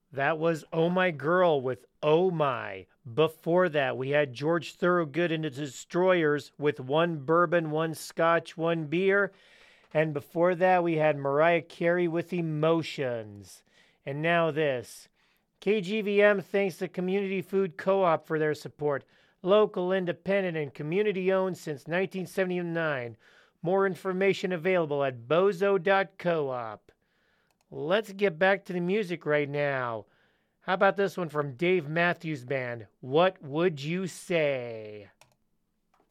That was Oh My Girl with Oh My. Before that, we had George Thorogood and the Destroyers with One Bourbon, One Scotch, One Beer. And before that, we had Mariah Carey with Emotions. And now this. KGVM thanks the Community Food Co op for their support. Local, independent, and community owned since 1979. More information available at bozo.coop. Let's get back to the music right now. How about this one from Dave Matthews Band? What would you say?